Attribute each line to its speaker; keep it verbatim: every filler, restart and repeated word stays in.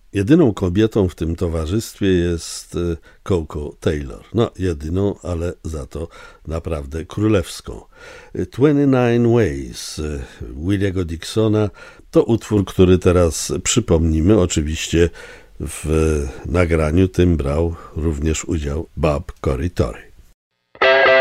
Speaker 1: Jedyną kobietą w tym towarzystwie jest Koko Taylor. No, jedyną, ale za to naprawdę królewską. dwadzieścia dziewięć Ways Williego Dixona to utwór, który teraz przypomnimy. Oczywiście w nagraniu tym brał również udział Bob Corritore.